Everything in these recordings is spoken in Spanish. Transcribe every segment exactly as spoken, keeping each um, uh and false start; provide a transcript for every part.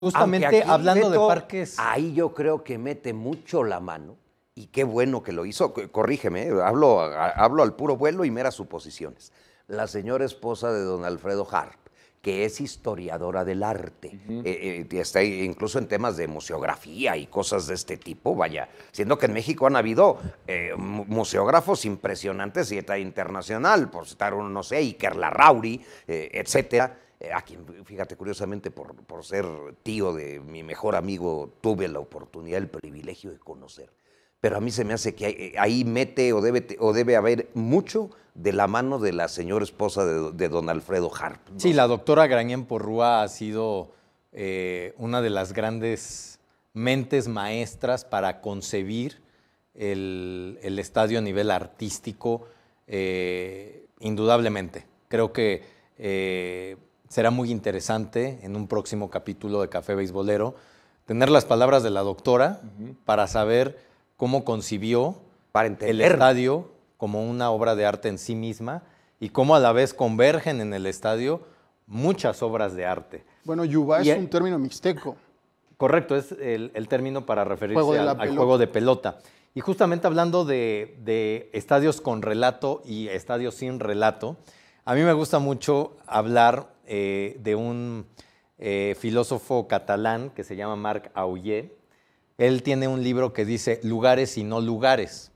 Justamente hablando Beto, de parques. Ahí yo creo que mete mucho la mano, y qué bueno que lo hizo. Corrígeme, hablo, hablo al puro vuelo y meras suposiciones. La señora esposa de don Alfredo Harp, que es historiadora del arte, uh-huh. eh, eh, está incluso en temas de museografía y cosas de este tipo, vaya, siendo que en México han habido eh, museógrafos impresionantes y está internacional, por citar uno, no sé, Iker Larrauri, eh, etcétera, eh, a quien, fíjate, curiosamente, por, por ser tío de mi mejor amigo, tuve la oportunidad, el privilegio de conocer. Pero a mí se me hace que ahí mete o debe, o debe haber mucho de la mano de la señora esposa de, de don Alfredo Harp. ¿No? Sí, la doctora Grañén Porrúa ha sido eh, una de las grandes mentes maestras para concebir el, el estadio a nivel artístico, eh, indudablemente. Creo que eh, será muy interesante en un próximo capítulo de Café Beisbolero tener las palabras de la doctora uh-huh. para saber cómo concibió para el estadio como una obra de arte en sí misma y cómo a la vez convergen en el estadio muchas obras de arte. Bueno, yuba es un término mixteco. Correcto, es el, el término para referirse juego al, al juego de pelota. Y justamente hablando de, de estadios con relato y estadios sin relato, a mí me gusta mucho hablar eh, de un eh, filósofo catalán que se llama Marc Aullet. Él tiene un libro que dice lugares y no lugares.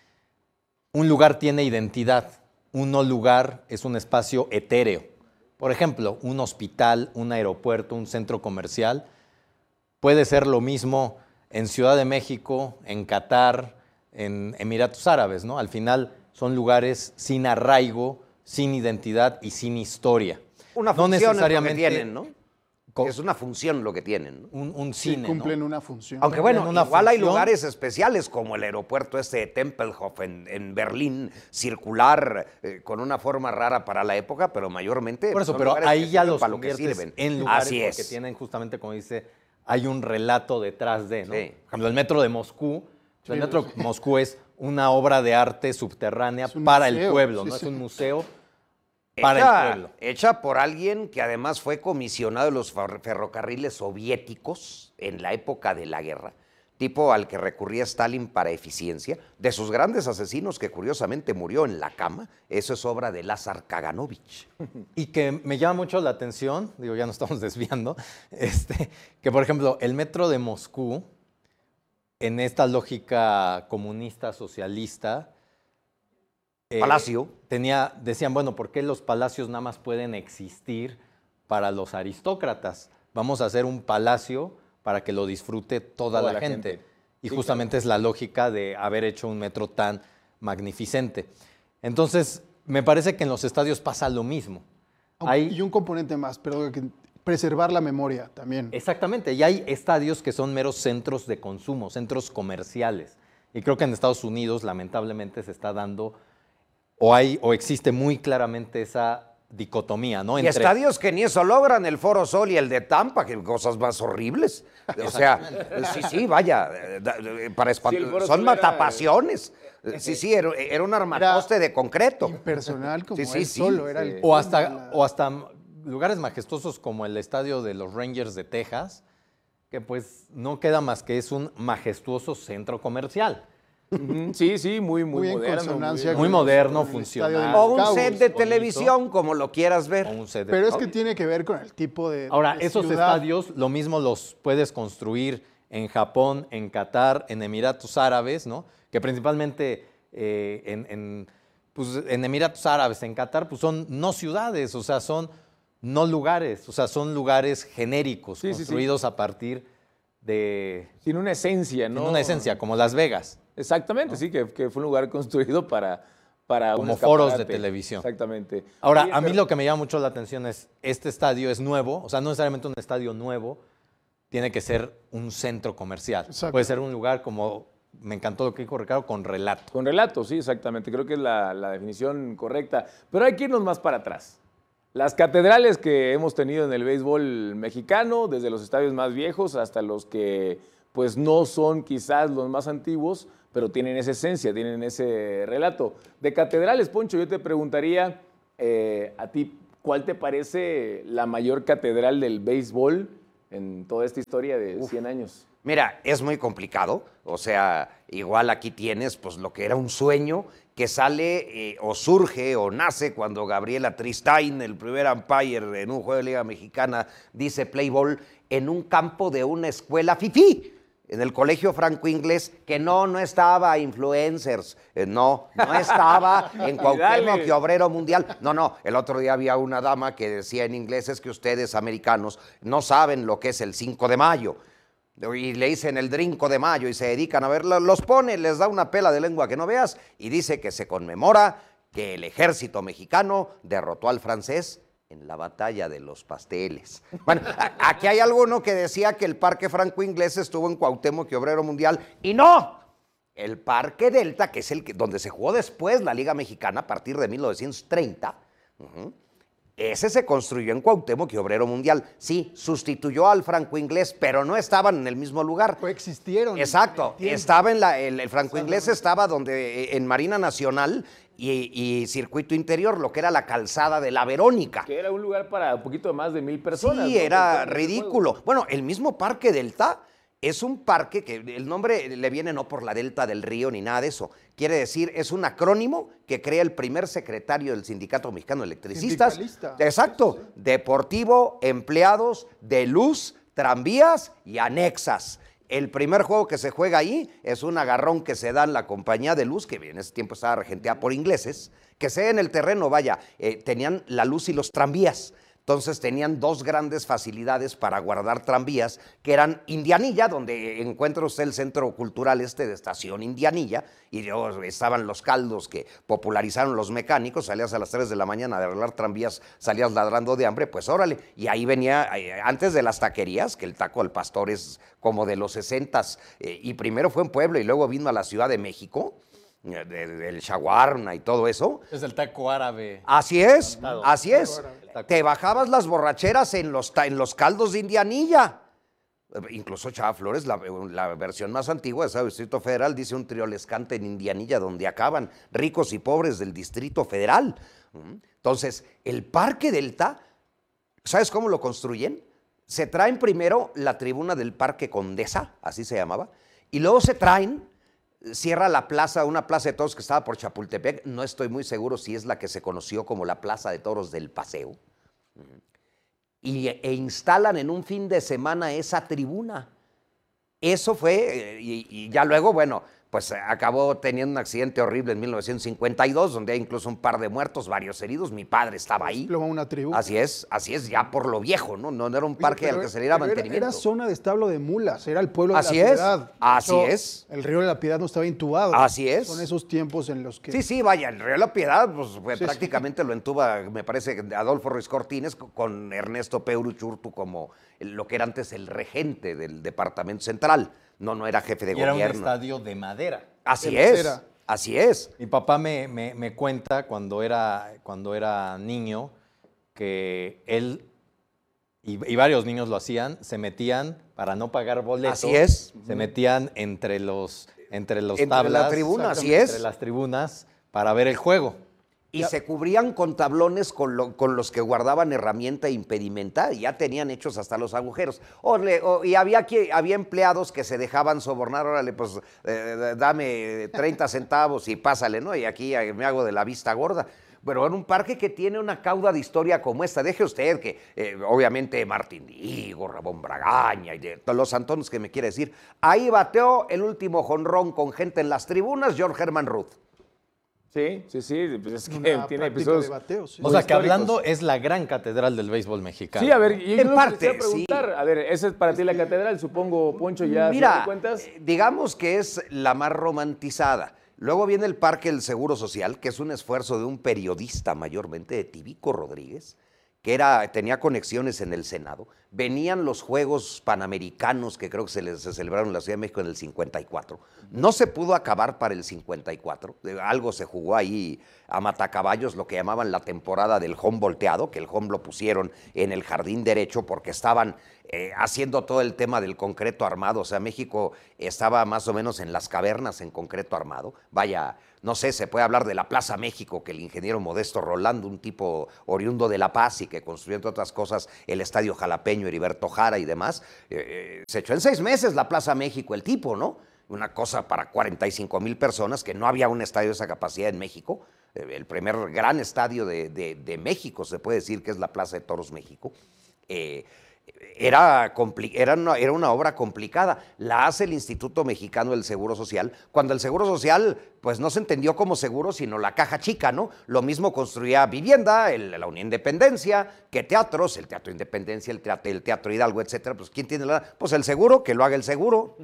Un lugar tiene identidad, un no lugar es un espacio etéreo. Por ejemplo, un hospital, un aeropuerto, un centro comercial puede ser lo mismo en Ciudad de México, en Qatar, en Emiratos Árabes, ¿no? Al final son lugares sin arraigo, sin identidad y sin historia. Una función no necesariamente es lo que tienen, ¿no? Es una función lo que tienen, ¿no? Un, un cine, sí, cumplen ¿no? una función. Aunque bueno, una igual función. Hay lugares especiales como el aeropuerto este de Tempelhof en, en Berlín, circular, eh, con una forma rara para la época, pero mayormente por eso, son pero ahí ya los para lo que sirven. En lugares Así es. Porque tienen justamente, como dice, hay un relato detrás de, ¿no? Sí. Por ejemplo, el metro de Moscú, sí, el metro de sí. Moscú es una obra de arte subterránea para museo, el pueblo, sí, ¿no? Sí. Es un museo para hecha, el pueblo. Hecha por alguien que además fue comisionado de los ferrocarriles soviéticos en la época de la guerra, tipo al que recurría Stalin para eficiencia, de sus grandes asesinos que curiosamente murió en la cama. Eso es obra de Lázar Kaganovich. Y que me llama mucho la atención, digo, ya nos estamos desviando, este, que por ejemplo el metro de Moscú, en esta lógica comunista, socialista, Palacio. Eh, tenía, decían, bueno, ¿por qué los palacios nada más pueden existir para los aristócratas? Vamos a hacer un palacio para que lo disfrute toda, toda la, la gente. gente. Y sí, justamente claro. Es la lógica de haber hecho un metro tan magnificente. Entonces, me parece que en los estadios pasa lo mismo. Hay, y un componente más, perdón, que preservar la memoria también. Exactamente, y hay estadios que son meros centros de consumo, centros comerciales. Y creo que en Estados Unidos, lamentablemente, se está dando... O hay o existe muy claramente esa dicotomía, ¿no? Entre... Y estadios que ni eso logran, el Foro Sol y el de Tampa, que cosas más horribles. O sea, sí, sí, vaya, para espant... sí, son matapasiones. Era... Sí, sí, era, era un armatoste era de concreto. Impersonal como sí, sí, él sí, solo. Era sí. el... o, hasta, la... o hasta lugares majestuosos como el estadio de los Rangers de Texas, que pues no queda más que es un majestuoso centro comercial. Sí, sí, muy, muy, muy moderno. Muy, muy moderno, funcional. O un set de televisión, bonito, como lo quieras ver. Un set de... Pero es que tiene que ver con el tipo de Ahora, de esos ciudad. Estadios, lo mismo los puedes construir en Japón, en Qatar, en Emiratos Árabes, ¿no? Que principalmente eh, en, en, pues, en Emiratos Árabes, en Qatar, pues son no ciudades, o sea, son no lugares, o sea, son lugares genéricos, sí, construidos sí, sí. a partir de... Sin una esencia, ¿no? Sin una esencia, como Las Vegas. Exactamente, ¿no? Sí, que, que fue un lugar construido para, para como un foros de televisión. Exactamente. Ahora, sí, a mí pero... lo que me llama mucho la atención es, este estadio es nuevo, o sea, no necesariamente un estadio nuevo, tiene que ser un centro comercial. Exacto. Puede ser un lugar como, me encantó lo que dijo Ricardo, con relato. Con relato, sí, exactamente, creo que es la, la definición correcta. Pero hay que irnos más para atrás. Las catedrales que hemos tenido en el béisbol mexicano, desde los estadios más viejos hasta los que pues no son quizás los más antiguos, pero tienen esa esencia, tienen ese relato. De catedrales, Poncho, yo te preguntaría eh, a ti, ¿cuál te parece la mayor catedral del béisbol en toda esta historia de Uf. cien años? Mira, es muy complicado, o sea, igual aquí tienes pues lo que era un sueño que sale eh, o surge o nace cuando Gabriela Tristain, el primer umpire en un juego de Liga Mexicana, dice play ball en un campo de una escuela fifí, en el colegio franco-inglés, que no, no estaba influencers, eh, no, no estaba en Cuauhtémoc y Obrero Mundial. No, no, el otro día había una dama que decía en inglés, es que ustedes americanos no saben lo que es el cinco de mayo. Y le dicen el Drinco de Mayo y se dedican a ver, los pone, les da una pela de lengua que no veas y dice que se conmemora que el ejército mexicano derrotó al francés en la batalla de los pasteles. Bueno, aquí hay alguno que decía que el Parque Franco-Inglés estuvo en Cuauhtémoc y Obrero Mundial y no, el Parque Delta, que es el que, donde se jugó después la Liga Mexicana a partir de mil novecientos treinta, uh-huh, ese se construyó en Cuauhtémoc y Obrero Mundial. Sí, sustituyó al franco-inglés, pero no estaban en el mismo lugar. Coexistieron. Exacto. Estaba en la, el, el franco-inglés estaba donde, en Marina Nacional y, y Circuito Interior, lo que era la calzada de la Verónica. Que era un lugar para un poquito más de mil personas. Sí, ¿no? Era ridículo. Bueno, el mismo Parque Delta es un parque que el nombre le viene no por la delta del río ni nada de eso. Quiere decir, es un acrónimo que crea el primer secretario del Sindicato Mexicano de Electricistas. Exacto. Deportivo, empleados de luz, tranvías y anexas. El primer juego que se juega ahí es un agarrón que se da en la compañía de luz, que en ese tiempo estaba regenteada por ingleses, que sea en el terreno, vaya, eh, tenían la luz y los tranvías. Entonces tenían dos grandes facilidades para guardar tranvías, que eran Indianilla, donde encuentra usted el centro cultural este de Estación Indianilla, y luego estaban los caldos que popularizaron los mecánicos, salías a las tres de la mañana de arreglar tranvías, salías ladrando de hambre, pues órale, y ahí venía, antes de las taquerías, que el taco al pastor es como de los sesentas, eh, y primero fue en Puebla y luego vino a la Ciudad de México, el shawarma y todo eso. Es el taco árabe. Así es, así es. Te bajabas las borracheras en los, en los caldos de Indianilla. Incluso Chava Flores, la, la versión más antigua de ese Distrito Federal, dice un triolescante en Indianilla donde acaban ricos y pobres del Distrito Federal. Entonces, el Parque Delta, ¿sabes cómo lo construyen? Se traen primero la tribuna del Parque Condesa, así se llamaba, y luego se traen... Cierra la plaza, una plaza de toros que estaba por Chapultepec, no estoy muy seguro si es la que se conoció como la Plaza de Toros del Paseo, y, e instalan en un fin de semana esa tribuna. Eso fue, y, y ya luego, bueno, pues acabó teniendo un accidente horrible en mil novecientos cincuenta y dos, donde hay incluso un par de muertos, varios heridos. Mi padre estaba ahí. Una tribu. Así es, así es, ya por lo viejo, ¿no? No, no era un parque Oye, al que se le diera mantenimiento. Era, era zona de establo de mulas, era el pueblo así de la es, Piedad. Así Eso, es. El río de la Piedad no estaba intubado. Así es. Son esos tiempos en los que... Sí, sí, vaya, el río de la Piedad, pues, pues sí, prácticamente sí. lo entuba, me parece, Adolfo Ruiz Cortines con Ernesto Peuruchurtu como lo que era antes el regente del Departamento Central. No, no era jefe de y gobierno. Era un estadio de madera. Así de es, madera. Así es. Mi papá me, me, me cuenta cuando era, cuando era niño que él y, y varios niños lo hacían, se metían para no pagar boletos. Así es. Se metían entre los, entre los entre tablas. la tribuna, así es. Entre las tribunas para ver el juego. Y ya. Se cubrían con tablones con, lo, con los que guardaban herramienta e impedimenta, y ya tenían hechos hasta los agujeros. O le, o, y había, que, había empleados que se dejaban sobornar, órale, pues eh, dame treinta centavos y pásale, ¿no? Y aquí me hago de la vista gorda. Pero en un parque que tiene una cauda de historia como esta, deje usted que, eh, obviamente, Martín Digo, Ramón Bragaña y de todos los santones que me quiere decir, ahí bateó el último jonrón con gente en las tribunas, George Herman Ruth. Sí, sí, sí, pues es que Una tiene episodios. Bateo, sí. O sea, que hablando es la gran catedral del béisbol mexicano. Sí, a ver, y en parte, preguntar, sí. A ver, esa es para ti la catedral, supongo, Poncho, ya Mira, ¿te cuentas? digamos que es la más romantizada. Luego viene el Parque del Seguro Social, que es un esfuerzo de un periodista mayormente, de Tibico Rodríguez, que era, tenía conexiones en el Senado. Venían los Juegos Panamericanos, que creo que se, les, se celebraron en la Ciudad de México en el cincuenta y cuatro. No se pudo acabar para el cincuenta y cuatro. Algo se jugó ahí a matacaballos, lo que llamaban la temporada del home volteado, que el home lo pusieron en el jardín derecho porque estaban eh, haciendo todo el tema del concreto armado. O sea, México estaba más o menos en las cavernas en concreto armado. Vaya, no sé, se puede hablar de la Plaza México, que el ingeniero Modesto Rolando, un tipo oriundo de La Paz y que construyó, entre otras cosas, el Estadio Jalapeño jalapeño Heriberto Jara y demás. Eh, se echó en seis meses la Plaza México el tipo, ¿no? Una cosa para cuarenta y cinco mil personas, que no había un estadio de esa capacidad en México. Eh, el primer gran estadio de, de, de México, se puede decir que es la Plaza de Toros México. Eh, Era, era, una, era una obra complicada. La hace el Instituto Mexicano del Seguro Social, cuando el Seguro Social pues no se entendió como seguro, sino la caja chica, ¿no? Lo mismo construía vivienda, el, la Unión Independencia, que teatros, el Teatro Independencia, el Teatro, el teatro Hidalgo, etcétera. Pues ¿quién tiene la...? Pues el seguro, que lo haga el seguro.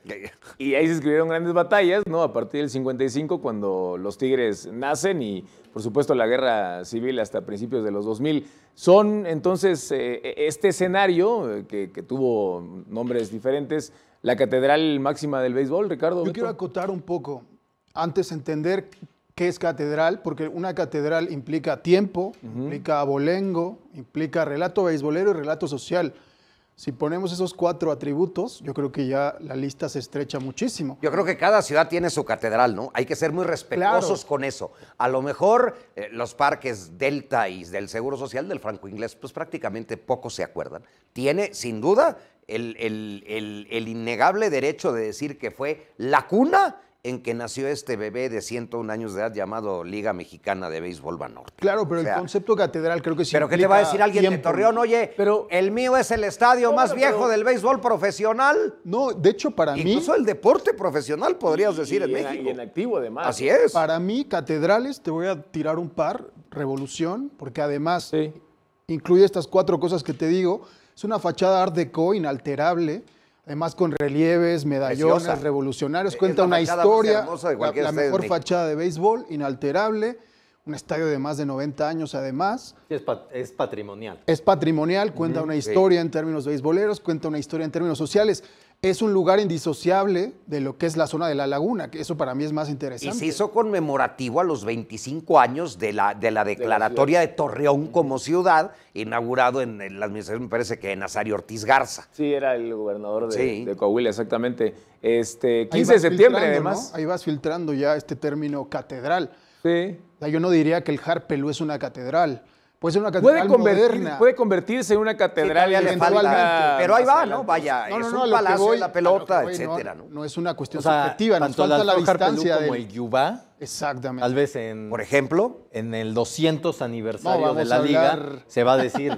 Y ahí se escribieron grandes batallas, ¿no? A partir del cincuenta y cinco, cuando los Tigres nacen y, por supuesto, la guerra civil hasta principios de los dos mil. Son, entonces, eh, este escenario eh, que, que tuvo nombres diferentes, la catedral máxima del béisbol, Ricardo. Yo Beto. quiero acotar un poco, antes entender qué es catedral, porque una catedral implica tiempo, uh-huh. implica abolengo, implica relato beisbolero y relato social. Si ponemos esos cuatro atributos, yo creo que ya la lista se estrecha muchísimo. Yo creo que cada ciudad tiene su catedral, ¿no? Hay que ser muy respetuosos claro. con eso. A lo mejor eh, los parques Delta y del Seguro Social del Franco Inglés, pues prácticamente pocos se acuerdan. Tiene, sin duda, el, el, el, el innegable derecho de decir que fue la cuna en que nació este bebé de ciento un años de edad llamado Liga Mexicana de Béisbol Banorte. Claro, pero o sea, el concepto catedral creo que sí. ¿Pero qué te va a decir alguien tiempo. de Torreón? Oye, pero el mío es el estadio no, más viejo pero, del béisbol profesional. No, de hecho para Incluso mí... Incluso el deporte profesional, podrías y, decir, y en, en México. Y en activo, además. Así es. Para mí, catedrales, te voy a tirar un par, Revolución, porque además sí. incluye estas cuatro cosas que te digo. Es una fachada art déco inalterable, además con relieves, medallones, Preciosa. revolucionarios, cuenta una historia, la, la mejor fachada de béisbol, inalterable, un estadio de más de noventa años además. Sí, es, pat es patrimonial. Es patrimonial, cuenta uh-huh. una historia sí. en términos beisboleros, cuenta una historia en términos sociales. Es un lugar indisociable de lo que es la zona de la laguna, que eso para mí es más interesante. Y se hizo conmemorativo a los veinticinco años de la, de la declaratoria de, la de Torreón como ciudad, inaugurado en, en la administración, me parece que de Nazario Ortiz Garza. Sí, era el gobernador de, sí. de Coahuila, exactamente. Este, quince de septiembre, además. ¿no? Ahí vas filtrando ya este término catedral. Sí. O sea, yo no diría que el Harp Pelú es una catedral. Puede ser una catedral puede convertir, moderna. Puede convertirse en una catedral sí, eventualmente. Pero ahí va, ¿no? Vaya, no, no, es no, un palacio voy, de la pelota, voy, etcétera, no, ¿no? no es una cuestión o sea, subjetiva, nos falta la distancia como del... el Yubá. Exactamente. Tal vez en... Por ejemplo... En el doscientos aniversario no, de la Liga se va a decir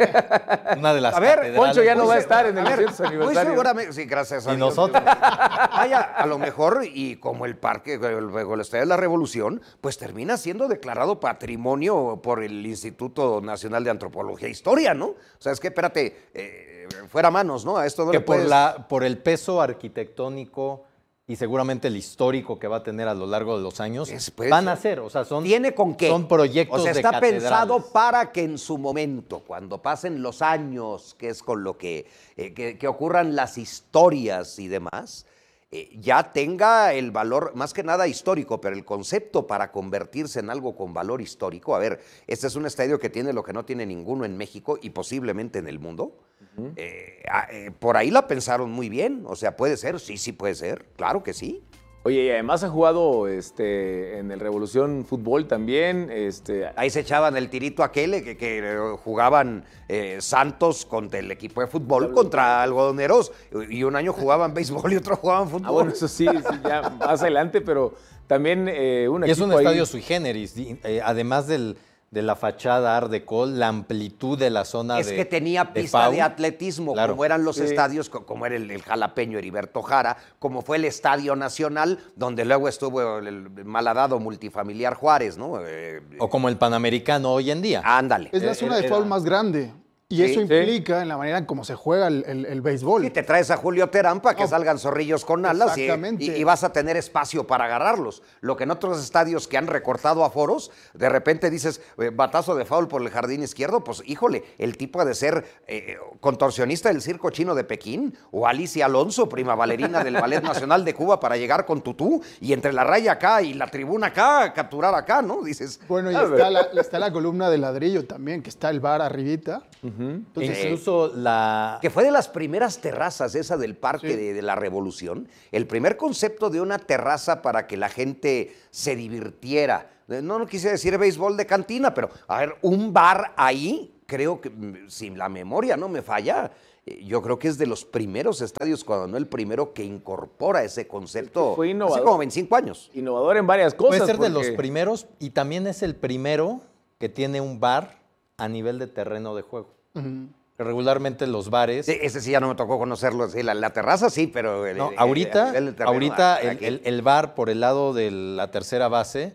una de las A ver, Poncho ya no va a estar en el doscientos aniversario. Muy seguramente, sí, gracias a y Dios. Y nosotros. Vaya, a lo mejor, y como el parque, el, el Estadio de la Revolución, pues termina siendo declarado patrimonio por el Instituto Nacional de Antropología e Historia, ¿no? O sea, es que, espérate, eh, fuera manos, ¿no? A esto no que le puedes... por, la, por el peso arquitectónico y seguramente el histórico que va a tener a lo largo de los años, es, pues, van a ser, o sea, son, ¿tiene con qué? son proyectos de O sea, de está catedrales. pensado para que en su momento, cuando pasen los años, que es con lo que, eh, que, que ocurran las historias y demás, eh, ya tenga el valor, más que nada histórico, pero el concepto para convertirse en algo con valor histórico. A ver, este es un estadio que tiene lo que no tiene ninguno en México y posiblemente en el mundo. Uh-huh. eh, eh, por ahí la pensaron muy bien, o sea, puede ser, sí, sí puede ser, claro que sí. Oye, y además ha jugado este, en el Revolución Fútbol también. Este... Ahí se echaban el tirito aquel que, que jugaban eh, Santos contra el equipo de fútbol, contra Algodoneros, y un año jugaban béisbol y otro jugaban fútbol. Ah, bueno, eso sí, sí ya más adelante, pero también eh, un y equipo es un estadio ahí... sui generis, eh, además del... de la fachada art déco, la amplitud de la zona es de Es que tenía de pista Pau. de atletismo, claro. como eran los sí. estadios, como era el, el jalapeño Heriberto Jara, como fue el Estadio Nacional, donde luego estuvo el, el malhadado multifamiliar Juárez, ¿no? Eh, o como el Panamericano hoy en día. Ándale. Es la zona eh, de foul más grande. Y sí, eso implica sí. en la manera en cómo se juega el, el, el béisbol. Y te traes a Julio Terán para que no. salgan zorrillos con alas y, y, y vas a tener espacio para agarrarlos. Lo que en otros estadios que han recortado aforos, de repente dices, eh, batazo de foul por el jardín izquierdo, pues híjole, el tipo ha de ser eh, contorsionista del circo chino de Pekín, o Alicia Alonso, prima bailarina del Ballet Nacional de Cuba, para llegar con tutú y entre la raya acá y la tribuna acá, capturar acá, ¿no? Dices. Bueno, y está la, está la columna de ladrillo también, que está el bar arribita. Uh-huh. Entonces, incluso la... Que fue de las primeras terrazas esa del Parque sí. de, de la Revolución. El primer concepto de una terraza para que la gente se divirtiera. No, no quise decir béisbol de cantina, pero a ver, un bar ahí creo que, si la memoria no me falla, yo creo que es de los primeros estadios, cuando no el primero, que incorpora ese concepto. Fue innovador. Hace como veinticinco años. Innovador en varias cosas. Puede ser porque... de los primeros y también es el primero que tiene un bar a nivel de terreno de juego. Uh-huh. Regularmente los bares... Sí, ese sí ya no me tocó conocerlo. Sí, la, la terraza sí, pero... El, no, el, ahorita, el, el terreno, ahorita el, el, el bar por el lado de la tercera base,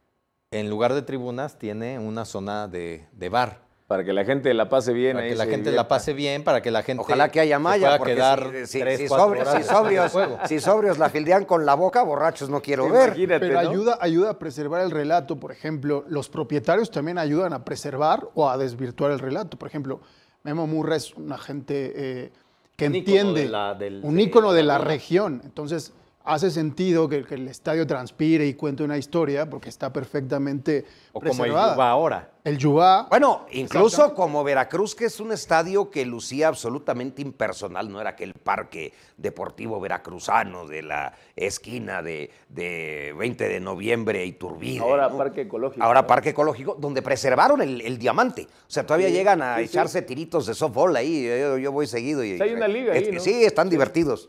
en lugar de tribunas, tiene una zona de, de bar. Para que la gente la pase bien. Para ahí que la gente divierta. la pase bien, para que la gente... Ojalá que haya malla, porque quedar si, si, tres, si, sobre, si, sobrios, si sobrios la fildean con la boca, borrachos no quiero ver. Imagínate, Pero ¿no? ayuda, ayuda a preservar el relato. Por ejemplo, los propietarios también ayudan a preservar o a desvirtuar el relato. Por ejemplo, Memo Murra es una gente eh, que un entiende, ícono de la, del, un ícono de, de la, la región. Entonces, hace sentido que, que el estadio transpire y cuente una historia porque está perfectamente o preservada. como el Yuba ahora. El Yubá. Bueno, incluso como Veracruz, que es un estadio que lucía absolutamente impersonal, no era aquel parque deportivo veracruzano de la esquina de, de veinte de noviembre y Iturbide. Ahora ¿no? parque ecológico. Ahora parque ecológico, donde preservaron el, el diamante. O sea, todavía sí, llegan a sí, echarse sí. tiritos de softball ahí. Yo, yo voy seguido. Y, o sea, hay una liga ahí, ¿no? Sí, están sí. divertidos.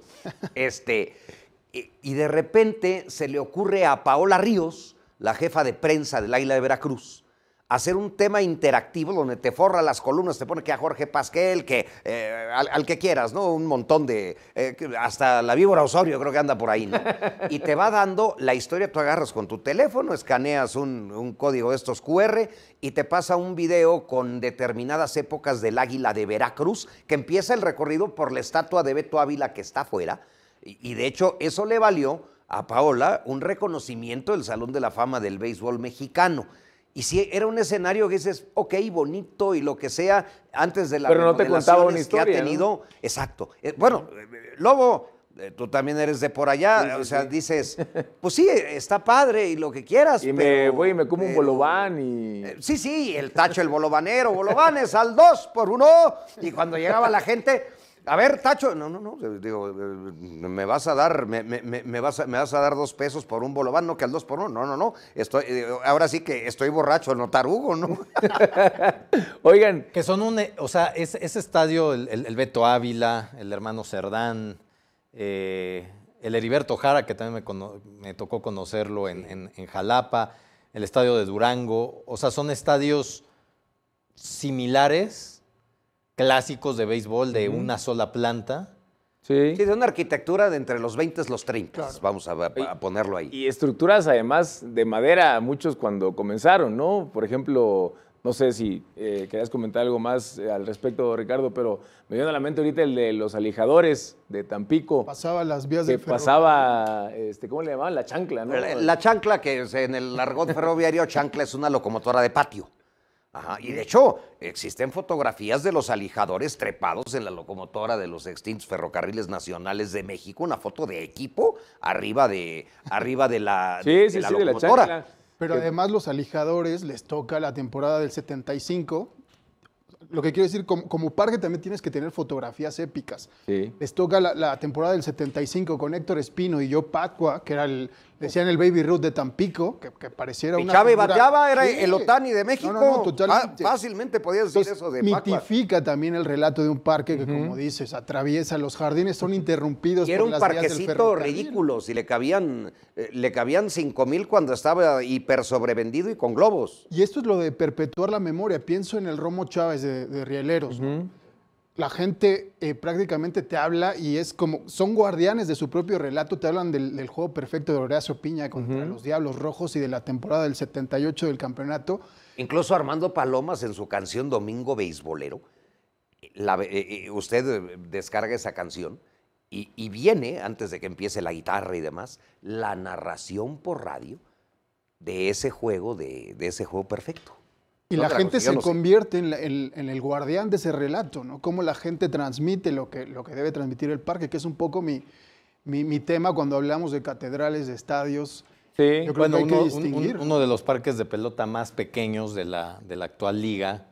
este, y, y de repente se le ocurre a Paola Ríos, la jefa de prensa del Águila de Veracruz, hacer un tema interactivo donde te forra las columnas, te pone que a Jorge Pasquel, que eh, al, al que quieras, ¿no? Un montón de... Eh, hasta la víbora Osorio creo que anda por ahí, ¿no? Y te va dando la historia, tú agarras con tu teléfono, escaneas un, un código de estos cu erre y te pasa un video con determinadas épocas del Águila de Veracruz, que empieza el recorrido por la estatua de Beto Ávila que está afuera. Y, y de hecho eso le valió a Paola un reconocimiento del Salón de la Fama del Béisbol Mexicano. Y si era un escenario que dices, ok, bonito y lo que sea, antes de la Pero no te contaba una historia, que ha tenido, ¿no? Exacto. Eh, bueno, eh, Lobo, eh, tú también eres de por allá, sí, sí, o sea, sí. dices, pues sí, está padre y lo que quieras. Y pero, me voy y me como pero, un bolobán y... Eh, sí, sí, el tacho, el bolobanero, bolobanes al dos por uno, y cuando llegaba la gente... A ver, Tacho, no, no, no, digo, me vas a dar, me, me, me, vas a, me vas a dar dos pesos por un bolobán, no que al dos por uno, no, no, no, estoy, ahora sí que estoy borracho, no tarugo, ¿no? Oigan. Que son un, o sea, ese, ese estadio, el, el, el Beto Ávila, el hermano Cerdán, eh, el Heriberto Jara, que también me, cono, me tocó conocerlo en, en, en Jalapa, el estadio de Durango, o sea, son estadios similares, clásicos de béisbol de uh-huh. una sola planta. Sí. Sí, de una arquitectura de entre los veinte y los treinta, claro. Vamos a, a ponerlo ahí. Y estructuras además de madera, muchos cuando comenzaron, ¿no? Por ejemplo, no sé si eh, querías comentar algo más eh, al respecto, Ricardo, pero me viene a la mente ahorita el de los alijadores de Tampico. Pasaba las vías de del ferrocarril. Pasaba, este, ¿cómo le llamaban? La chancla, ¿no? La, la chancla, que en el argot ferroviario, chancla es una locomotora de patio. Ajá, y de hecho, existen fotografías de los alijadores trepados en la locomotora de los extintos ferrocarriles nacionales de México, una foto de equipo arriba de, arriba de la, sí, de, sí, de la sí, locomotora. De la Pero además los alijadores les toca la temporada del setenta y cinco. Lo que quiero decir, como, como parque también tienes que tener fotografías épicas. Sí. Les toca la, la temporada del setenta y cinco con Héctor Espino y Joe Pacua, que era el, decían el Baby Ruth de Tampico, que, que pareciera una Chávez figura... bateaba, era sí. el Otani de México. No, no, no, totalmente. Ah, fácilmente podías decir Entonces, eso de Pacua. mitifica también el relato de un parque que, uh-huh. como dices, atraviesa los jardines, son interrumpidos y era por un las vías del parquecito ferrocarril. ridículo, si le cabían, eh, le cabían cinco mil cuando estaba hiper sobrevendido y con globos. Y esto es lo de perpetuar la memoria. Pienso en el Romo Chávez de, de Rieleros, ¿no? Uh-huh. La gente eh, prácticamente te habla y es como, son guardianes de su propio relato, te hablan del, del juego perfecto de Horacio Piña contra uh-huh. los Diablos Rojos y de la temporada del setenta y ocho del campeonato. Incluso Armando Palomas en su canción Domingo Beisbolero, la, eh, usted descarga esa canción y, y viene, antes de que empiece la guitarra y demás, la narración por radio de ese juego, de, de ese juego perfecto. Y la gente se convierte en, la, en, en el guardián de ese relato, ¿no? Cómo la gente transmite lo que, lo que debe transmitir el parque, que es un poco mi, mi, mi tema cuando hablamos de catedrales, de estadios. Sí, yo creo bueno, que hay uno, que distinguir. Un, uno de los parques de pelota más pequeños de la, de la actual liga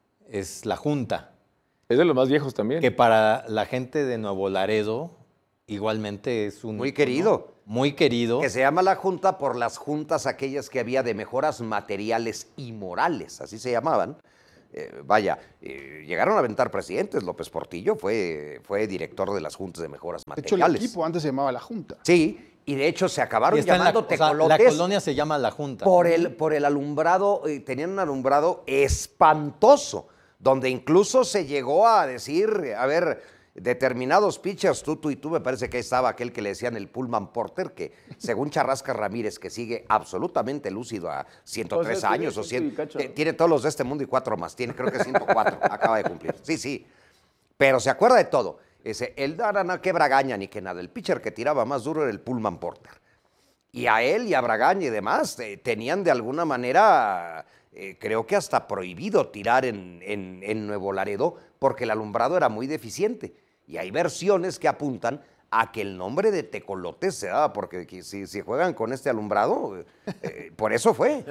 es La Junta. Es de los más viejos también. Que para la gente de Nuevo Laredo igualmente es un... Muy querido. ¿no? Muy querido. Que se llama La Junta por las juntas aquellas que había de mejoras materiales y morales, así se llamaban, eh, vaya, eh, llegaron a aventar presidentes. López Portillo fue, fue director de las juntas de mejoras materiales. De hecho, el equipo antes se llamaba la Junta. Sí, y de hecho se acabaron llamando la, tecolotes. O sea, la colonia se llama la Junta. Por el, por el alumbrado, eh, tenían un alumbrado espantoso, donde incluso se llegó a decir, a ver, determinados pitchers, tú, tú y tú, me parece que ahí estaba aquel que le decían el Pullman Porter, que según Charrasca Ramírez, que sigue absolutamente lúcido a ciento tres Entonces, años, o cien, tiene, tiene todos los de este mundo y cuatro más, tiene creo que ciento cuatro, acaba de cumplir. Sí, sí, pero se acuerda de todo. Ese, el no, que Bragaña ni que nada, el pitcher que tiraba más duro era el Pullman Porter. Y a él y a Bragaña y demás eh, tenían de alguna manera, eh, creo que hasta prohibido tirar en, en, en Nuevo Laredo, porque el alumbrado era muy deficiente. Y hay versiones que apuntan a que el nombre de tecolotes se daba, porque si, si juegan con este alumbrado, eh, por eso fue.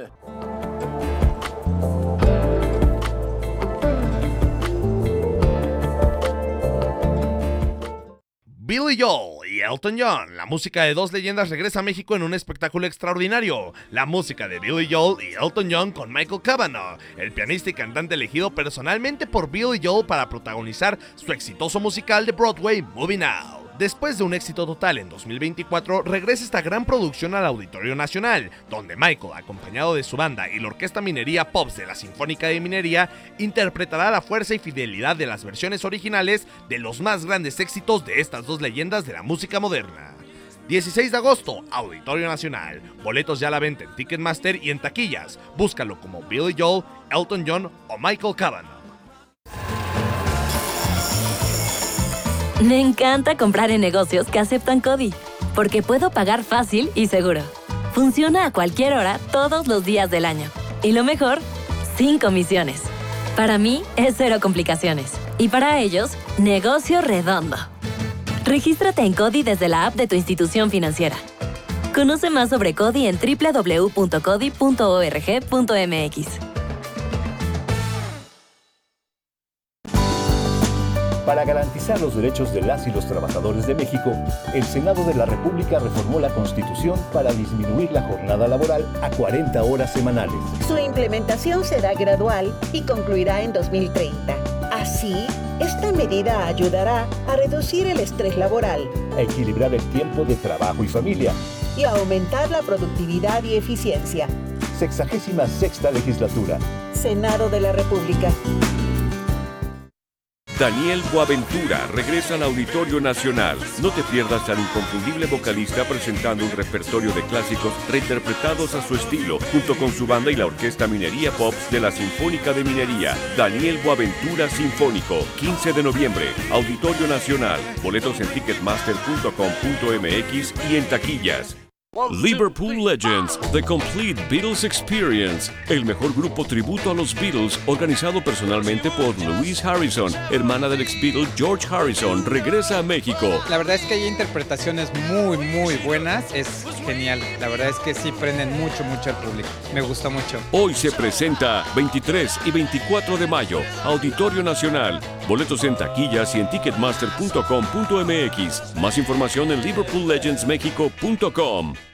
Billy Joel y Elton John, la música de dos leyendas regresa a México en un espectáculo extraordinario. La música de Billy Joel y Elton John con Michael Cavanagh, el pianista y cantante elegido personalmente por Billy Joel para protagonizar su exitoso musical de Broadway, Moving Now. Después de un éxito total en dos mil veinticuatro, regresa esta gran producción al Auditorio Nacional, donde Michael, acompañado de su banda y la Orquesta Minería Pops de la Sinfónica de Minería, interpretará la fuerza y fidelidad de las versiones originales de los más grandes éxitos de estas dos leyendas de la música moderna. dieciséis de agosto, Auditorio Nacional. Boletos ya a la venta en Ticketmaster y en taquillas. Búscalo como Billy Joel, Elton John o Michael Cavanagh. Me encanta comprar en negocios que aceptan CODI, porque puedo pagar fácil y seguro. Funciona a cualquier hora, todos los días del año. Y lo mejor, sin comisiones. Para mí, es cero complicaciones. Y para ellos, negocio redondo. Regístrate en CODI desde la app de tu institución financiera. Conoce más sobre CODI en doble u doble u doble u punto codi punto org punto m x. Para garantizar los derechos de las y los trabajadores de México, el Senado de la República reformó la Constitución para disminuir la jornada laboral a cuarenta horas semanales. Su implementación será gradual y concluirá en dos mil treinta. Así, esta medida ayudará a reducir el estrés laboral, a equilibrar el tiempo de trabajo y familia y a aumentar la productividad y eficiencia. Sexagésima sexta legislatura. Senado de la República. Daniel Boaventura regresa al Auditorio Nacional. No te pierdas al inconfundible vocalista presentando un repertorio de clásicos reinterpretados a su estilo, junto con su banda y la Orquesta Minería Pops de la Sinfónica de Minería. Daniel Boaventura Sinfónico, quince de noviembre, Auditorio Nacional. Boletos en ticketmaster punto com punto m x y en taquillas. Liverpool Legends, The Complete Beatles Experience, el mejor grupo tributo a los Beatles, organizado personalmente por Louise Harrison, hermana del ex Beatle George Harrison, regresa a México. La verdad es que hay interpretaciones muy, muy buenas, es genial. La verdad es que sí prenden mucho, mucho al público. Me gustó mucho. Hoy se presenta veintitrés y veinticuatro de mayo, Auditorio Nacional. Boletos en taquillas y en ticketmaster punto com punto m x. Más información en liverpool legends mexico punto com.